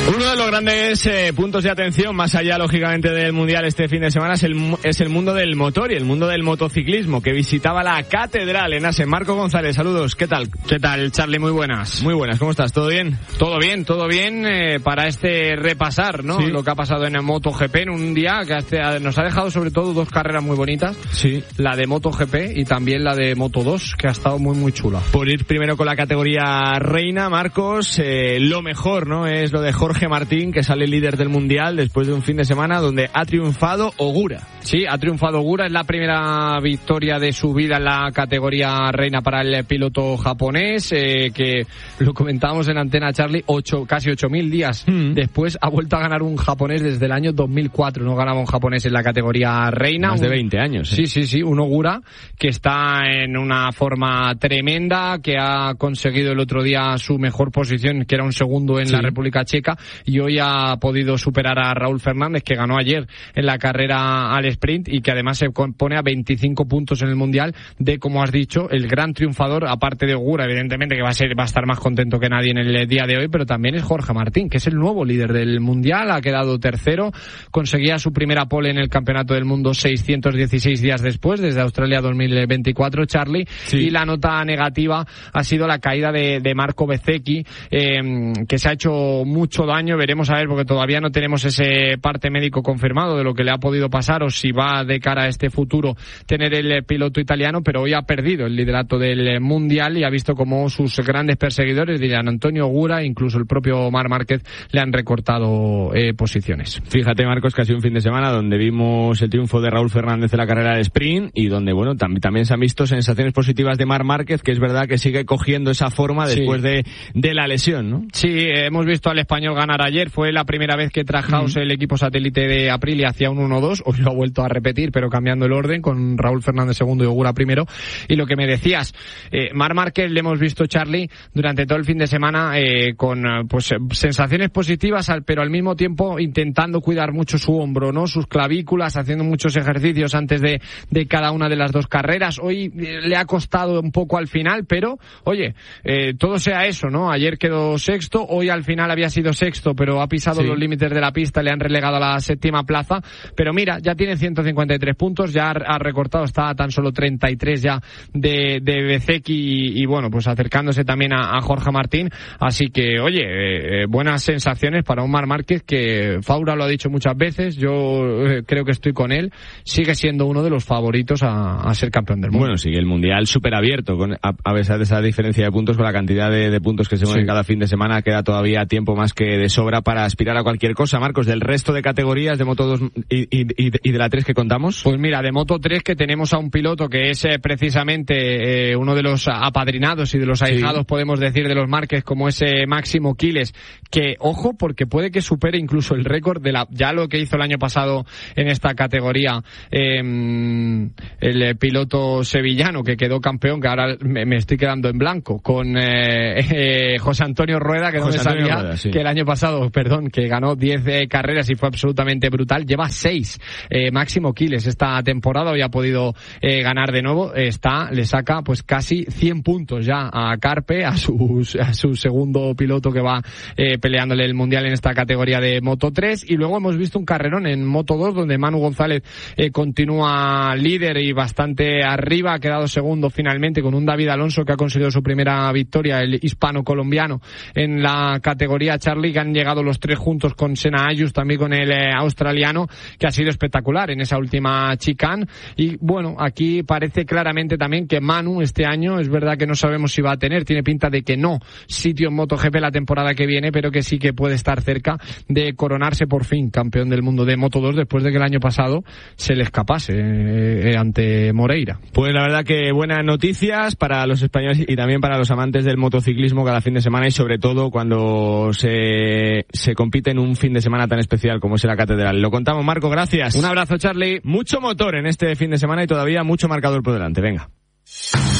Uno de los grandes puntos de atención, más allá lógicamente del Mundial este fin de semana, es el mundo del motor y el mundo del motociclismo, que visitaba la Catedral en Assen. Marco González, saludos, ¿qué tal? ¿Qué tal, Charlie? Muy buenas. Muy buenas, ¿cómo estás? ¿Todo bien? Todo bien, para este repasar, ¿no? Sí. Lo que ha pasado en el MotoGP en un día que nos ha dejado sobre todo dos carreras muy bonitas. Sí. La de MotoGP y también la de Moto2, que ha estado muy, muy chula. Por ir primero con la categoría reina, Marcos, lo mejor, ¿no? Es lo de Jorge Martín, que sale líder del Mundial después de un fin de semana donde ha triunfado Ogura. Sí, ha triunfado Ogura, es la primera victoria de su vida en la categoría reina para el piloto japonés, que lo comentábamos en antena, Charlie, casi 8.000 días después ha vuelto a ganar un japonés desde el año 2004, no ganaba un japonés en la categoría reina. Más de 20 años. Sí, un Ogura que está en una forma tremenda, que ha conseguido el otro día su mejor posición, que era un segundo en la República Checa, y hoy ha podido superar a Raúl Fernández, que ganó ayer en la carrera al sprint y que además se pone a 25 puntos en el Mundial de, como has dicho, el gran triunfador, aparte de Ogura, evidentemente, que va a estar más contento que nadie en el día de hoy, pero también es Jorge Martín, que es el nuevo líder del Mundial, ha quedado tercero, conseguía su primera pole en el Campeonato del Mundo 616 días después, desde Australia 2024, Charlie, y la nota negativa ha sido la caída de Marco Bezzecchi, que se ha hecho mucho daño. Veremos a ver, porque todavía no tenemos ese parte médico confirmado de lo que le ha podido pasar o si va de cara a este futuro tener el piloto italiano, pero hoy ha perdido el liderato del Mundial y ha visto como sus grandes perseguidores, dirían Antonio Ogura, incluso el propio Marc Márquez, le han recortado posiciones. Fíjate, Marcos, que ha sido un fin de semana donde vimos el triunfo de Raúl Fernández en la carrera de sprint y donde, bueno, también se han visto sensaciones positivas de Marc Márquez, que es verdad que sigue cogiendo esa forma después de la lesión, ¿no? Sí, hemos visto al español ganar ayer, fue la primera vez que Trackhouse, el equipo satélite de Aprilia, hacía un 1-2, hoy lo ha vuelto a repetir, pero cambiando el orden, con Raúl Fernández segundo y Ogura primero. Y lo que me decías, Marc Márquez le hemos visto, Charlie, durante todo el fin de semana con sensaciones positivas, pero al mismo tiempo intentando cuidar mucho su hombro, ¿no? Sus clavículas, haciendo muchos ejercicios antes de cada una de las dos carreras. Hoy le ha costado un poco al final, pero oye, todo sea eso, ¿no? Ayer quedó sexto, hoy al final había sido sexto, pero ha pisado los límites de la pista, le han relegado a la séptima plaza, pero mira, ya tiene 153 puntos, ya ha recortado, está a tan solo 33 ya de Bezzecchi y bueno, pues acercándose también a Jorge Martín, así que oye, buenas sensaciones para un Marc Márquez que Faura lo ha dicho muchas veces, yo creo que estoy con él, sigue siendo uno de los favoritos a ser campeón del mundo. Bueno, sigue el Mundial súper abierto, a pesar de esa diferencia de puntos, con la cantidad de puntos que se mueven cada fin de semana, queda todavía tiempo más que de sobra para aspirar a cualquier cosa. Marcos, del resto de categorías de Moto 2 y de la 3 que contamos. Pues mira, de Moto 3 que tenemos a un piloto que es precisamente uno de los apadrinados y de los ahijados, podemos decir, de los Márquez, como ese Máximo Quiles, que ojo, porque puede que supere incluso el récord de ya lo que hizo el año pasado en esta categoría el piloto sevillano que quedó campeón, que ahora me estoy quedando en blanco, con José Antonio Rueda, que no me sabía Rueda, que el año pasado, que ganó 10 carreras y fue absolutamente brutal, lleva 6 Máximo Quiles esta temporada, hoy ha podido ganar de nuevo, le saca pues casi 100 puntos ya a Carpe, a su segundo piloto que va peleándole el Mundial en esta categoría de Moto 3, y luego hemos visto un carrerón en Moto 2 donde Manu González continúa líder y bastante arriba, ha quedado segundo finalmente con un David Alonso que ha conseguido su primera victoria, el hispano-colombiano en la categoría, Charlie, que han llegado los tres juntos con Senna Ayus, también con el australiano, que ha sido espectacular en esa última chicane. Y bueno, aquí parece claramente también que Manu este año, es verdad que no sabemos si va a tiene pinta de que no sitio en MotoGP la temporada que viene, pero que sí que puede estar cerca de coronarse por fin campeón del mundo de Moto 2 después de que el año pasado se le escapase ante Moreira. Pues la verdad que buenas noticias para los españoles y también para los amantes del motociclismo cada fin de semana, y sobre todo cuando se compite en un fin de semana tan especial como es la Catedral. Lo contamos, Marco, gracias. Un abrazo, Charlie. Mucho motor en este fin de semana y todavía mucho marcador por delante. Venga.